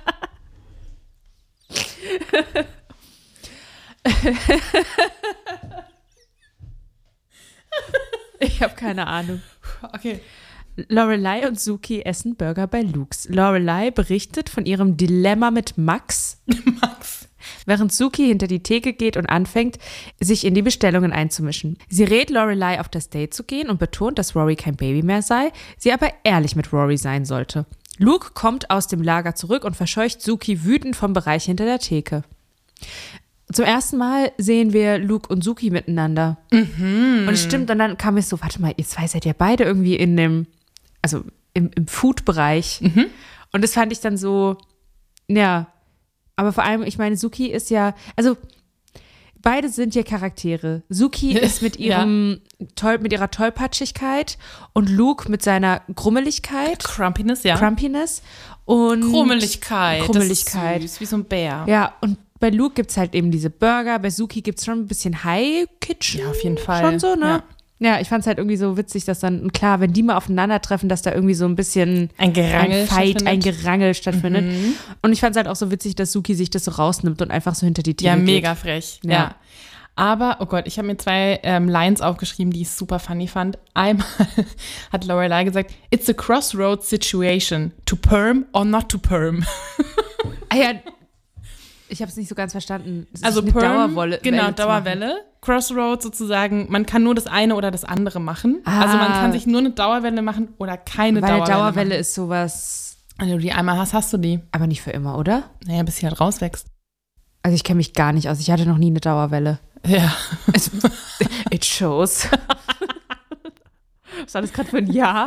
Ich habe keine Ahnung. Okay. Lorelai und Suki essen Burger bei Luke's. Lorelai berichtet von ihrem Dilemma mit Max. Max. Während Suki hinter die Theke geht und anfängt, sich in die Bestellungen einzumischen. Sie rät Lorelai, auf das Date zu gehen und betont, dass Rory kein Baby mehr sei, sie aber ehrlich mit Rory sein sollte. Luke kommt aus dem Lager zurück und verscheucht Suki wütend vom Bereich hinter der Theke. Zum ersten Mal sehen wir Luke und Suki miteinander. Mhm. Und es stimmt, und dann kam es so, warte mal, ihr zwei seid ja beide irgendwie in dem, also im, im Food-Bereich. Mhm. Und das fand ich dann so, ja, aber vor allem, ich meine, Suki ist ja, also beide sind ja Charaktere. Suki ist mit ihrem ja. toll, mit ihrer Tollpatschigkeit und Luke mit seiner Grummeligkeit. Crumpiness, ja. Crumpiness und Krummeligkeit. Krummeligkeit. Das ist süß, wie so ein Bär. Ja, und bei Luke gibt es halt eben diese Burger, bei Suki gibt es schon ein bisschen High-Kitsch. Ja, auf jeden Fall. Schon so, ne? Ja. Ja, ich fand es halt irgendwie so witzig, dass dann, klar, wenn die mal aufeinandertreffen, dass da irgendwie so ein bisschen ein Gerangel ein Fight, stattfindet. ein Gerangel stattfindet. Mhm. Und ich fand es halt auch so witzig, dass Suki sich das so rausnimmt und einfach so hinter die Theke Ja, geht. mega frech. Ja. ja. Aber, oh Gott, ich habe mir zwei ähm, Lines aufgeschrieben, die ich super funny fand. Einmal hat Lorelai gesagt, it's a crossroads situation, to perm or not to perm. Ah ja, ich habe es nicht so ganz verstanden. Es also eine Perm, Dauerwolle, genau, Welle Dauerwelle. Crossroads sozusagen, man kann nur das eine oder das andere machen. Ah. Also man kann sich nur eine Dauerwelle machen oder keine Weil Dauerwelle Dauerwelle machen. ist sowas. Wenn du die einmal hast, hast du die. Aber nicht für immer, oder? Naja, bis sie halt rauswächst. Also ich kenne mich gar nicht aus. Ich hatte noch nie eine Dauerwelle. Ja. It shows. Was war das gerade für ein Jahr?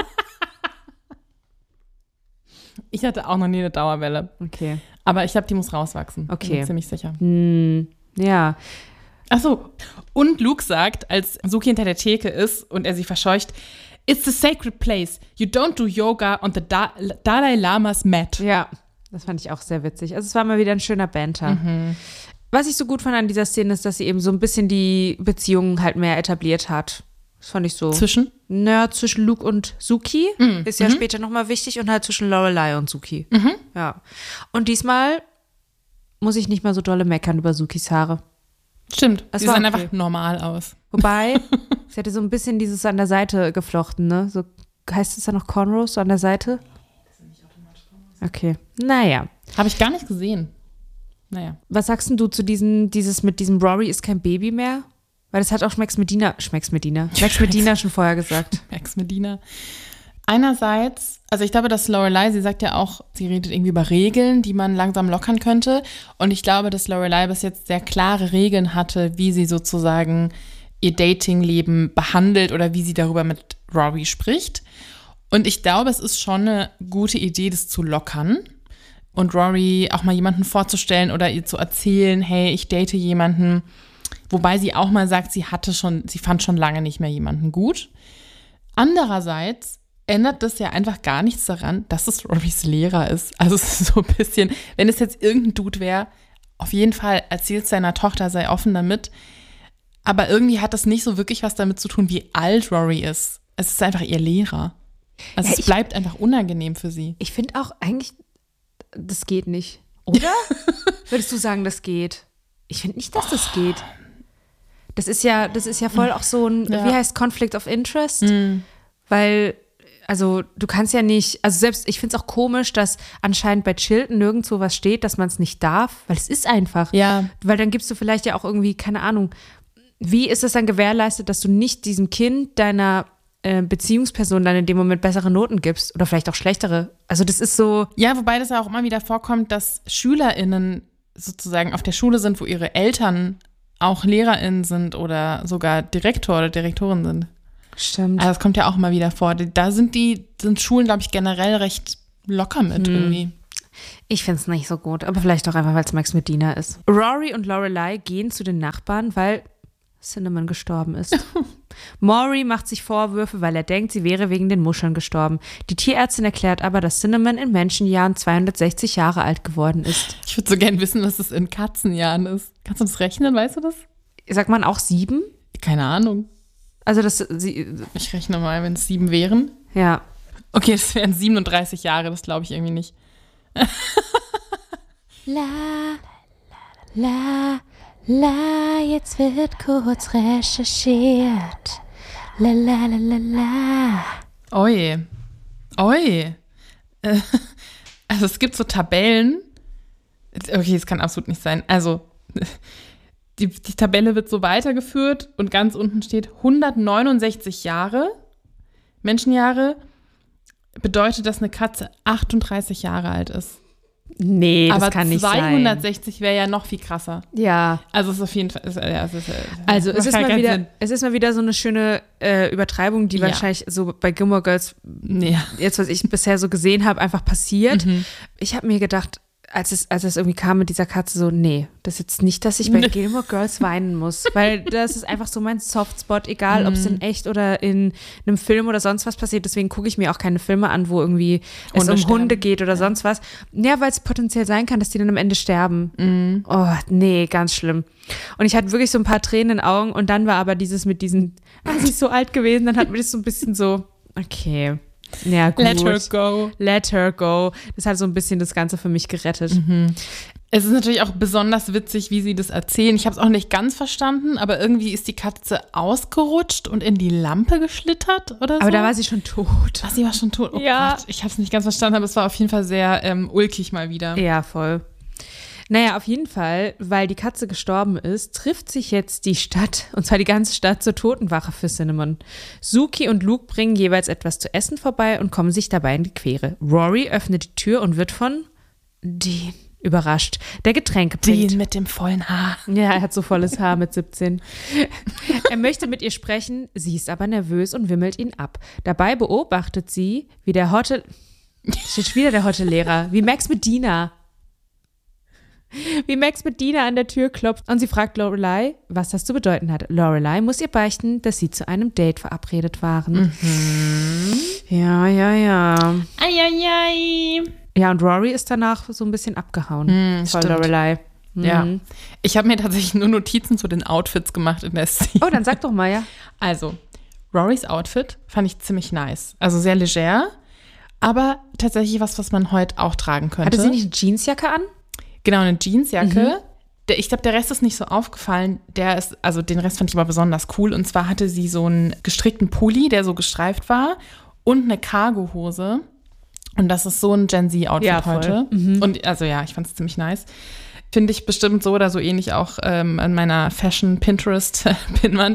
Ich hatte auch noch nie eine Dauerwelle. Okay. Aber ich glaube, die muss rauswachsen. Okay. Bin mir ziemlich sicher. Hm, ja. Ach so. Und Luke sagt, als Suki hinter der Theke ist und er sie verscheucht, it's a sacred place. You don't do yoga on the da- Dalai Lama's mat. Ja, das fand ich auch sehr witzig. Also es war mal wieder ein schöner Banter. Mhm. Was ich so gut fand an dieser Szene ist, dass sie eben so ein bisschen die Beziehung halt mehr etabliert hat. Das fand ich so. Zwischen? Naja, zwischen Luke und Suki. Mhm. Ist ja mhm. später nochmal wichtig. Und halt zwischen Lorelai und Suki. Mhm. Ja. Und diesmal muss ich nicht mal so dolle meckern über Sukis Haare. Stimmt, das die war sahen okay. einfach normal aus. Wobei, sie hatte so ein bisschen dieses an der Seite geflochten, ne? So, heißt es da noch Cornrows so an der Seite? Das sind nicht automatisch Cornrows. Okay, naja. Habe ich gar nicht gesehen. Naja. Was sagst denn du zu diesem, dieses mit diesem Rory ist kein Baby mehr? Weil das hat auch Max Medina, Max Medina, Max Medina schon vorher gesagt. Max Medina. Einerseits, also ich glaube, dass Lorelai, sie sagt ja auch, sie redet irgendwie über Regeln, die man langsam lockern könnte. Und ich glaube, dass Lorelai bis jetzt sehr klare Regeln hatte, wie sie sozusagen ihr Datingleben behandelt oder wie sie darüber mit Rory spricht. Und ich glaube, es ist schon eine gute Idee, das zu lockern und Rory auch mal jemanden vorzustellen oder ihr zu erzählen, hey, ich date jemanden. Wobei sie auch mal sagt, sie hatte schon, sie fand schon lange nicht mehr jemanden gut. Andererseits ändert das ja einfach gar nichts daran, dass es Rorys Lehrer ist. Also es ist so ein bisschen, wenn es jetzt irgendein Dude wäre, auf jeden Fall erzählt seiner Tochter, sei offen damit. Aber irgendwie hat das nicht so wirklich was damit zu tun, wie alt Rory ist. Es ist einfach ihr Lehrer. Also ja, es bleibt einfach unangenehm für sie. Ich finde auch eigentlich, das geht nicht. Oder? Würdest du sagen, das geht? Ich finde nicht, dass das geht. Das ist ja, das ist ja voll auch so ein, ja. wie heißt Conflict of Interest? Mhm. Weil, also du kannst ja nicht, also selbst, ich finde es auch komisch, dass anscheinend bei Chilton nirgendwo was steht, dass man es nicht darf, weil es ist einfach. Ja. Weil dann gibst du vielleicht ja auch irgendwie, keine Ahnung, wie ist es dann gewährleistet, dass du nicht diesem Kind deiner äh, Beziehungsperson dann in dem Moment bessere Noten gibst oder vielleicht auch schlechtere? Also das ist so. Ja, wobei das ja auch immer wieder vorkommt, dass SchülerInnen sozusagen auf der Schule sind, wo ihre Eltern auch LehrerInnen sind oder sogar Direktor oder Direktorin sind. Stimmt. Also das kommt ja auch immer wieder vor. Da sind die, sind Schulen, glaube ich, generell recht locker mit hm. irgendwie. Ich finde es nicht so gut, aber vielleicht auch einfach, weil es Max Medina ist. Rory und Lorelei gehen zu den Nachbarn, weil Cinnamon gestorben ist. Maury macht sich Vorwürfe, weil er denkt, sie wäre wegen den Muscheln gestorben. Die Tierärztin erklärt aber, dass Cinnamon in Menschenjahren zweihundertsechzig Jahre alt geworden ist. Ich würde so gern wissen, was es in Katzenjahren ist. Kannst du das rechnen, weißt du das? Sagt man auch sieben? Keine Ahnung. Also das, sie, ich rechne mal, wenn es sieben wären. Ja. Okay, das wären siebenunddreißig Jahre, das glaube ich irgendwie nicht. La, la, la, jetzt wird kurz recherchiert. La, la, la, la, la. Oi. Oi. Äh, also es gibt so Tabellen. Okay, das kann absolut nicht sein. Also die, die Tabelle wird so weitergeführt und ganz unten steht hundertneunundsechzig Jahre, Menschenjahre, bedeutet, dass eine Katze achtunddreißig Jahre alt ist. Nee, das aber kann nicht sein. zweihundertsechzig wäre ja noch viel krasser. Ja. Also es ist auf jeden Fall. Ist, ja, es ist, also es ist, mal wieder, Sinn. es ist mal wieder so eine schöne äh, Übertreibung, die Ja. wahrscheinlich so bei Gilmore Girls, Ja. jetzt was ich bisher so gesehen habe, einfach passiert. Mhm. Ich habe mir gedacht, als es, als es irgendwie kam mit dieser Katze, so, nee, das ist jetzt nicht, dass ich bei Gilmore Girls weinen muss, weil das ist einfach so mein Softspot, egal ob es in echt oder in einem Film oder sonst was passiert. Deswegen gucke ich mir auch keine Filme an, wo irgendwie es Hunde um sterben. Hunde geht oder sonst was. Ja, weil es potenziell sein kann, dass die dann am Ende sterben. Mhm. Oh, nee, ganz schlimm. Und ich hatte wirklich so ein paar Tränen in den Augen und dann war aber dieses mit diesen, ah, sie ist so alt gewesen, dann hat mir das so ein bisschen so, okay. Ja, gut. Let her go. Let her go. Das hat so ein bisschen das Ganze für mich gerettet. Mhm. Es ist natürlich auch besonders witzig, wie sie das erzählen. Ich habe es auch nicht ganz verstanden, aber irgendwie ist die Katze ausgerutscht und in die Lampe geschlittert oder so. Aber da war sie schon tot. Ach, sie war schon tot. Oh Ja. Gott, ich habe es nicht ganz verstanden, aber es war auf jeden Fall sehr ähm, ulkig mal wieder. Ja, voll. Naja, auf jeden Fall, weil die Katze gestorben ist, trifft sich jetzt die Stadt, und zwar die ganze Stadt, zur Totenwache für Cinnamon. Suki und Luke bringen jeweils etwas zu essen vorbei und kommen sich dabei in die Quere. Rory öffnet die Tür und wird von Dean überrascht, der Getränke bringt. Dean mit dem vollen Haar. Ja, er hat so volles Haar mit siebzehn. Er möchte mit ihr sprechen, sie ist aber nervös und wimmelt ihn ab. Dabei beobachtet sie, wie der Hotte, steht schon wieder der Hotte-Lehrer, wie Max Medina, wie Max Medina an der Tür klopft und sie fragt Lorelei, was das zu bedeuten hat. Lorelei muss ihr beichten, dass sie zu einem Date verabredet waren. Mhm. Ja, ja, ja. Eieiei. Ja, und Rory ist danach so ein bisschen abgehauen. Mhm, Voll stimmt. Lorelei. Mhm. Ja. Ich habe mir tatsächlich nur Notizen zu den Outfits gemacht in der Szene. Oh, dann sag doch mal, ja. Also, Rorys Outfit fand ich ziemlich nice. Also sehr leger, aber tatsächlich was, was man heute auch tragen könnte. Hatte sie nicht eine Jeansjacke an? Genau, eine Jeansjacke. Mhm. Der, ich glaube, der Rest ist nicht so aufgefallen. Der ist, also den Rest fand ich aber besonders cool. Und zwar hatte sie so einen gestrickten Pulli, der so gestreift war, und eine Cargohose. Und das ist so ein Gen Z-Outfit Ja, voll. heute. Mhm. Und also ja, ich fand es ziemlich nice. Finde ich bestimmt so oder so ähnlich auch ähm, an meiner Fashion-Pinterest-Pinwand.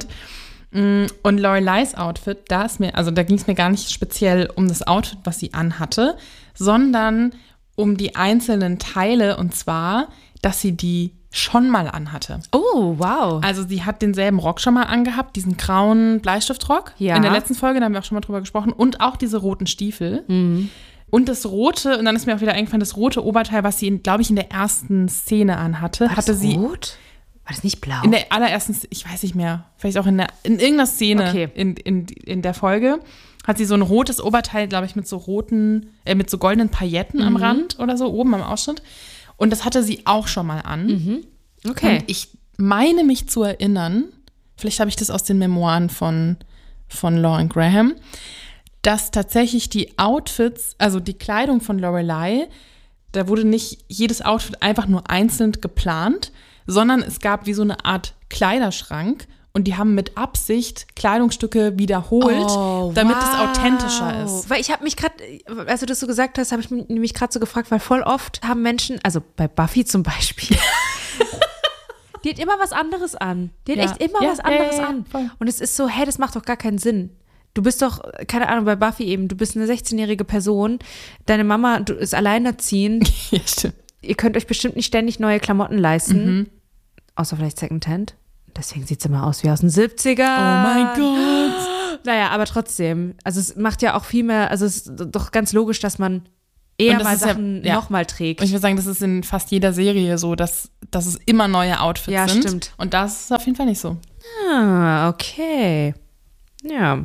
Und Lorelei's Outfit, da ist mir, also da ging es mir gar nicht speziell um das Outfit, was sie anhatte, sondern um die einzelnen Teile, und zwar, dass sie die schon mal anhatte. Oh, wow. Also sie hat denselben Rock schon mal angehabt, diesen grauen Bleistiftrock. Ja. In der letzten Folge, da haben wir auch schon mal drüber gesprochen. Und auch diese roten Stiefel. Mhm. Und das rote, und dann ist mir auch wieder eingefallen, das rote Oberteil, was sie, glaube ich, in der ersten Szene anhatte, War hatte das sie rot? War das nicht blau? in der allerersten, ich weiß nicht mehr, vielleicht auch in, der, in irgendeiner Szene Okay. in, in, in der Folge, hat sie so ein rotes Oberteil, glaube ich, mit so roten, äh, mit so goldenen Pailletten am Rand oder so, oben am Ausschnitt. Und das hatte sie auch schon mal an. Okay. Und ich meine mich zu erinnern, vielleicht habe ich das aus den Memoiren von, von Lauren Graham, dass tatsächlich die Outfits, also die Kleidung von Lorelei, da wurde nicht jedes Outfit einfach nur einzeln geplant, sondern es gab wie so eine Art Kleiderschrank und die haben mit Absicht Kleidungsstücke wiederholt, Oh, damit wow. es authentischer ist. Weil ich habe mich gerade, als du das so gesagt hast, habe ich mich nämlich gerade so gefragt, weil voll oft haben Menschen, also bei Buffy zum Beispiel, die hat immer was anderes an. Die hat Ja. echt immer Ja, was ja, anderes ja, ja, an. voll. Und es ist so, hey, das macht doch gar keinen Sinn. Du bist doch, keine Ahnung, bei Buffy eben, du bist eine sechzehnjährige Person, deine Mama du, ist alleinerziehend, Ja, stimmt. ihr könnt euch bestimmt nicht ständig neue Klamotten leisten, außer vielleicht Secondhand. Deswegen sieht sie immer aus wie aus den siebziger. Oh mein Gott. Naja, aber trotzdem, also es macht ja auch viel mehr, also es ist doch ganz logisch, dass man eher Und das mal ist ja- Sachen ja. nochmal trägt. Und ich würde sagen, das ist in fast jeder Serie so, dass, dass es immer neue Outfits Ja, sind. stimmt. Und das ist auf jeden Fall nicht so. Ah, okay. Ja.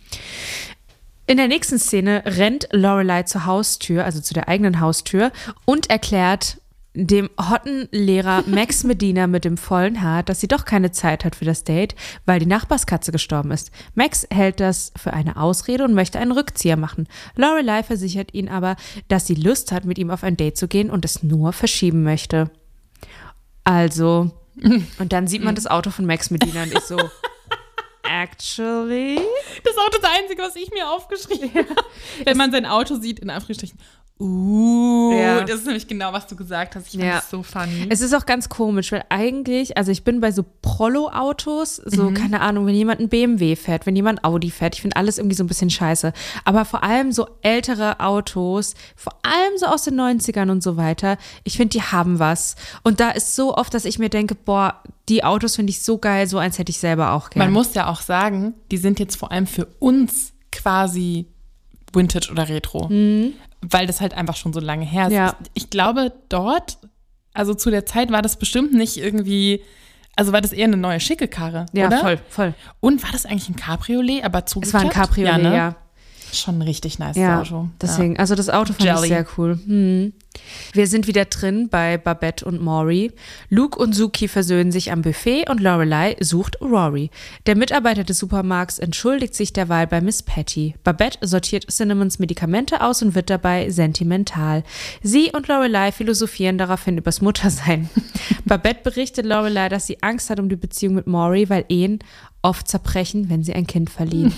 In der nächsten Szene rennt Lorelei zur Haustür, also zu der eigenen Haustür, und erklärt dem hotten Lehrer Max Medina mit dem vollen Haar, dass sie doch keine Zeit hat für das Date, weil die Nachbarskatze gestorben ist. Max hält das für eine Ausrede und möchte einen Rückzieher machen. Lorelei versichert ihn aber, dass sie Lust hat, mit ihm auf ein Date zu gehen und es nur verschieben möchte. Also, und dann sieht man das Auto von Max Medina und ich so, actually? Das ist auch das Einzige, was ich mir aufgeschrieben habe. Wenn man sein Auto sieht, in Anführungsstrichen. Uh, Ja. das ist nämlich genau, was du gesagt hast. Ich fand Ja. das so funny. Es ist auch ganz komisch, weil eigentlich, also ich bin bei so Prollo-Autos, so, Mhm. keine Ahnung, wenn jemand ein B M W fährt, wenn jemand Audi fährt, ich finde alles irgendwie so ein bisschen scheiße. Aber vor allem so ältere Autos, vor allem so aus den neunzigern und so weiter, ich finde, die haben was. Und da ist so oft, dass ich mir denke, boah, die Autos finde ich so geil, so eins hätte ich selber auch gerne. Man muss ja auch sagen, die sind jetzt vor allem für uns quasi Vintage oder Retro. Weil das halt einfach schon so lange her ist. Mhm. Ja. Ich glaube, dort, also zu der Zeit war das bestimmt nicht irgendwie, also war das eher eine neue schicke Karre, Ja, oder? voll, voll. Und war das eigentlich ein Cabriolet, aber Es zugeklappt? war ein Cabriolet, ja. Ne? ja. Schon ein richtig nice Ja, Auto. deswegen, also das Auto fand Jelly. ich sehr cool. Hm. Wir sind wieder drin bei Babette und Maury. Luke und Suki versöhnen sich am Buffet und Lorelei sucht Rory. Der Mitarbeiter des Supermarkts entschuldigt sich derweil bei Miss Patty. Babette sortiert Cinnamons Medikamente aus und wird dabei sentimental. Sie und Lorelei philosophieren daraufhin übers Muttersein. Babette berichtet Lorelei, dass sie Angst hat um die Beziehung mit Maury, weil Ehen oft zerbrechen, wenn sie ein Kind verlieren.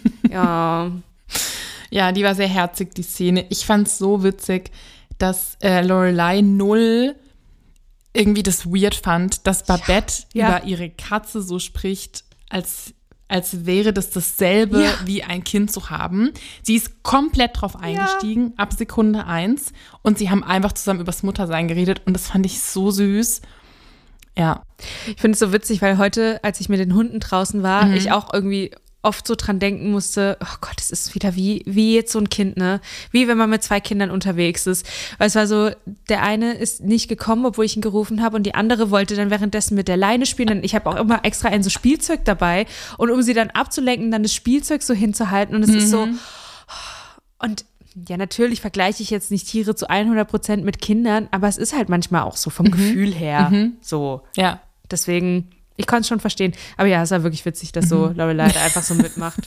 Ja. Ja, die war sehr herzig, die Szene. Ich fand's so witzig, dass äh, Lorelei null irgendwie das weird fand, dass Babette Ja, ja. über ihre Katze so spricht, als, als wäre das dasselbe Ja. wie ein Kind zu haben. Sie ist komplett drauf eingestiegen, ab Sekunde eins. Und sie haben einfach zusammen übers Muttersein geredet. Und das fand ich so süß. Ja. Ich finde es so witzig, weil heute, als ich mit den Hunden draußen war, Mhm. ich auch irgendwie oft so dran denken musste, oh Gott, es ist wieder wie, wie jetzt so ein Kind, ne? Wie wenn man mit zwei Kindern unterwegs ist. Weil es war so, der eine ist nicht gekommen, obwohl ich ihn gerufen habe und die andere wollte dann währenddessen mit der Leine spielen. Und ich habe auch immer extra ein so Spielzeug dabei und um sie dann abzulenken, dann das Spielzeug so hinzuhalten und es ist so, und ja, natürlich vergleiche ich jetzt nicht Tiere zu hundert Prozent mit Kindern, aber es ist halt manchmal auch so vom Gefühl her so. Ja. Deswegen, ich konnte es schon verstehen. Aber ja, es war wirklich witzig, dass so Lorelei da einfach so mitmacht.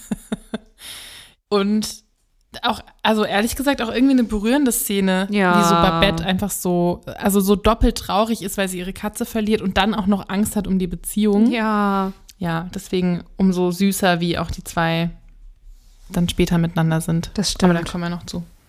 Und auch, also ehrlich gesagt, auch irgendwie eine berührende Szene, Ja. wie so Babette einfach so, also so doppelt traurig ist, weil sie ihre Katze verliert und dann auch noch Angst hat um die Beziehung. Ja. Ja, deswegen umso süßer, wie auch die zwei dann später miteinander sind. Das stimmt. Aber da kommen wir noch zu.